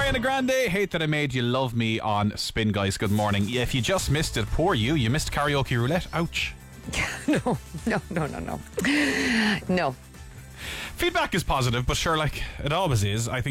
Ariana Grande, Hate That I Made You Love Me on Spin, guys. Good morning. If you just missed it, poor you. You missed karaoke roulette. Ouch. No. Feedback is positive, but sure, like it always is. I think